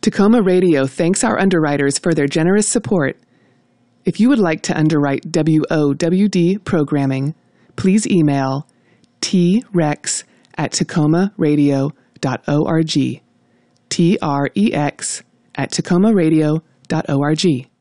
Tacoma Radio thanks our underwriters for their generous support. If you would like to underwrite WOWD programming, please email trex@tacomaradio.org. TREX@tacomaradio.org.